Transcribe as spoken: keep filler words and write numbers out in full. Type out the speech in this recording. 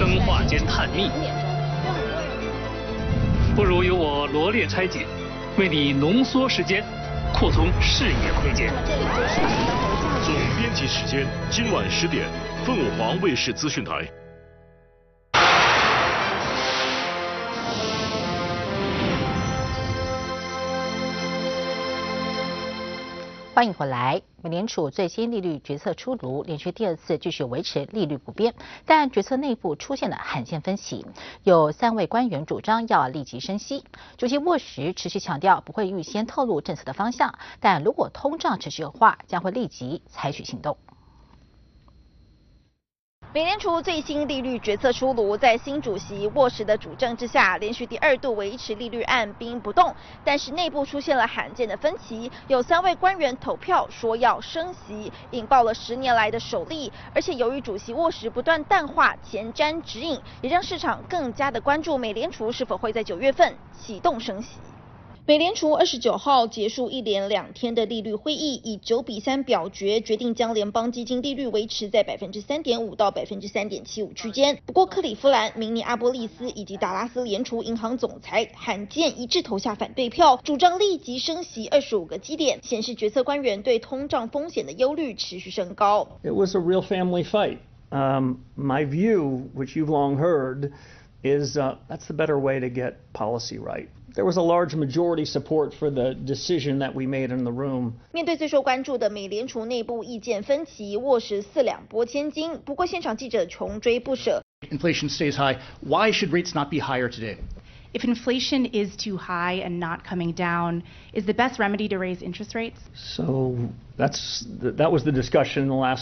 生化间探秘。不如由我罗列拆解，为你浓缩时间，扩充视野空间。 总编辑时间今晚十点，凤凰卫视资讯台。 欢迎回来。美联储最新利率决策出炉，连续第二次继续维持利率不变，但决策内部出现了罕见分歧。有三位官员主张要立即升息，主席沃什持续强调不会预先透露政策的方向，但如果通胀持续恶化，将会立即采取行动。 美联储最新利率决策出炉，在新主席沃什的主政之下，连续第二度维持利率按兵不动。但是内部出现了罕见的分歧，有三位官员投票说要升息，引爆了十年来的首例。而且由于主席沃什不断淡化前瞻指引，也让市场更加的关注美联储是否会在九月份启动升息。美联储二十九号结束一连两天的利率会议，以九比三表决决定将联邦基金利率维持在百分之三点五到百分之三点七五区间。不过，克里夫兰、明尼阿波利斯以及达拉斯联储银行总裁罕见一致投下反对票，主张立即升息二十五个基点，显示决策官员对通胀风险的忧虑持续升高。 It was a real family fight. Um, my view, which you've long heard, is uh, that's the better way to get policy right. There was a large majority support for the decision that we made in the room. 面对最受关注的美联储内部意见分歧，沃什四两拨千斤。不过现场记者穷追不舍。 Inflation stays high. Why should rates not be higher today? If inflation is too high and not coming down, is the best remedy to raise interest rates? So that's that was the discussion in the last